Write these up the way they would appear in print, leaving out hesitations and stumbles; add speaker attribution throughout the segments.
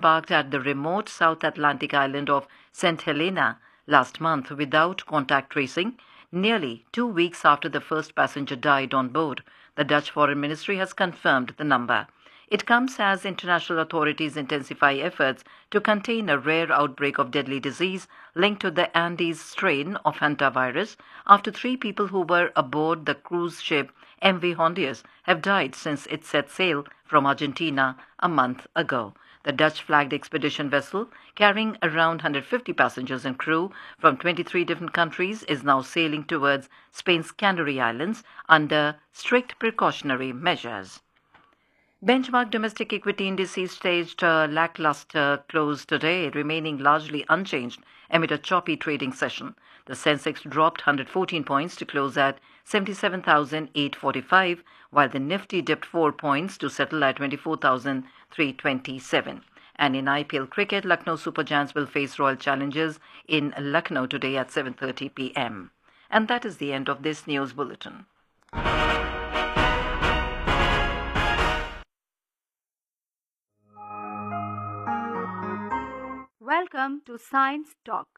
Speaker 1: disembarked at the remote South Atlantic island of St. Helena last month without contact tracing, nearly 2 weeks after the first passenger died on board. The Dutch Foreign Ministry has confirmed the number. It comes as international authorities intensify efforts to contain a rare outbreak of deadly disease linked to the Andes strain of hantavirus after 3 people who were aboard the cruise ship MV Hondius have died since it set sail from Argentina a month ago. The Dutch-flagged expedition vessel, carrying around 150 passengers and crew from 23 different countries, is now sailing towards Spain's Canary Islands under strict precautionary measures. Benchmark domestic equity indices staged a lackluster close today, remaining largely unchanged amid a choppy trading session. The Sensex dropped 114 points to close at 77,845, while the Nifty dipped 4 points to settle at 24,327. And in IPL cricket, Lucknow Super Giants will face Royal Challengers in Lucknow today at 7:30 p.m. And that is the end of this news bulletin.
Speaker 2: Welcome to Science Talk.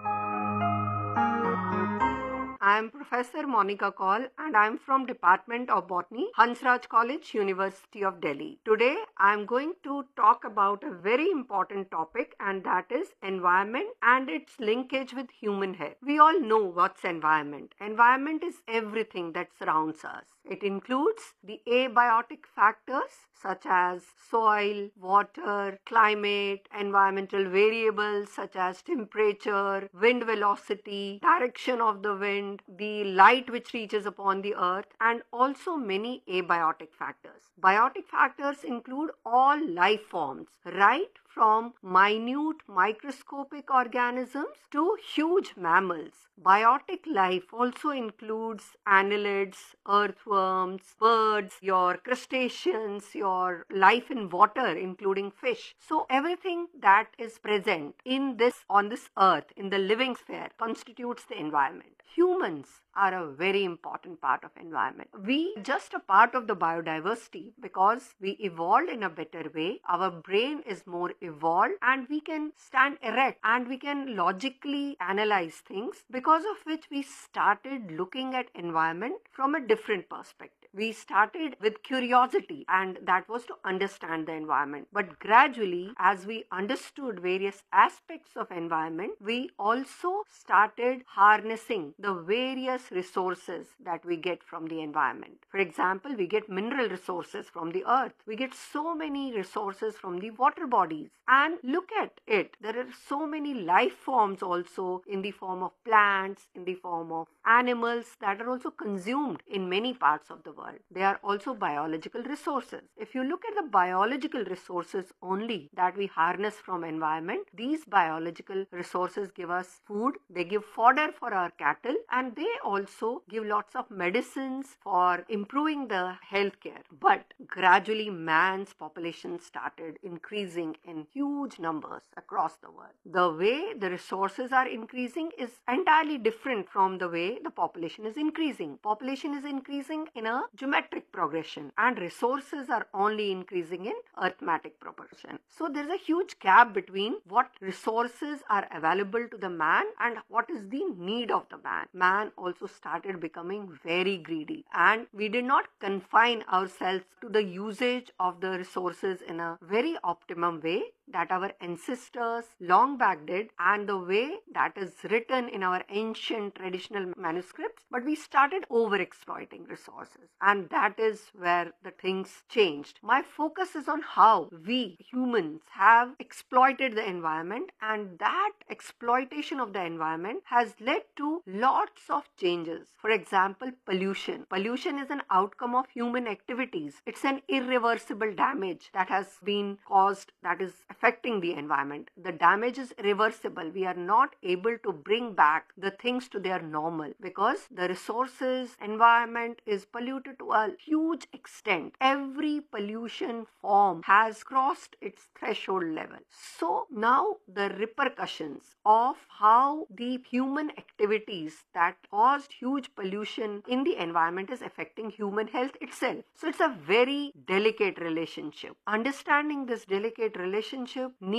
Speaker 3: I am Professor Monica Kaul and I am from Department of Botany, Hansraj College, University of Delhi. Today I am going to talk about a very important topic, and that is environment and its linkage with human health. We all know what's environment. Environment is everything that surrounds us. It includes the abiotic factors such as soil, water, climate, environmental variables such as temperature, wind velocity, direction of the wind, the light which reaches upon the earth, and also many abiotic factors. Biotic factors include all life forms, right from minute microscopic organisms to huge mammals. Biotic life also includes annelids, earthworms, birds, your crustaceans, your life in water including fish. So everything that is present on this earth, in the living sphere, constitutes the environment. Humans are a very important part of environment. We are just a part of the biodiversity because we evolved in a better way. Our brain is more evolved and we can stand erect and we can logically analyze things, because of which we started looking at environment from a different perspective. We started with curiosity, and that was to understand the environment. But gradually, as we understood various aspects of environment, we also started harnessing the various resources that we get from the environment. For example, we get mineral resources from the earth. We get so many resources from the water bodies. And look at it, there are so many life forms also in the form of plants, in the form of animals that are also consumed in many parts of the world. They are also biological resources. If you look at the biological resources only that we harness from environment, these biological resources give us food, they give fodder for our cattle, and they also give lots of medicines for improving the healthcare. But gradually man's population started increasing in huge numbers across the world. The way the resources are increasing is entirely different from the way the population is increasing. Population is increasing in a geometric progression and resources are only increasing in arithmetic proportion. So there is a huge gap between what resources are available to the man and what is the need of the man. Man also started becoming very greedy, and we did not confine ourselves to the usage of the resources in a very optimum way that our ancestors long back did, and the way that is written in our ancient traditional manuscripts, but we started over exploiting resources, and that is where the things changed. My focus is on how we humans have exploited the environment, and that exploitation of the environment has led to lots of changes. For example, pollution. Pollution is an outcome of human activities. It's an irreversible damage that has been caused, that is affecting the environment. The damage is reversible. We are not able to bring back the things to their normal because the resources, environment is polluted to a huge extent. Every pollution form has crossed its threshold level. So now the repercussions of how the human activities that caused huge pollution in the environment is affecting human health itself. So it's a very delicate relationship. Understanding this delicate relationship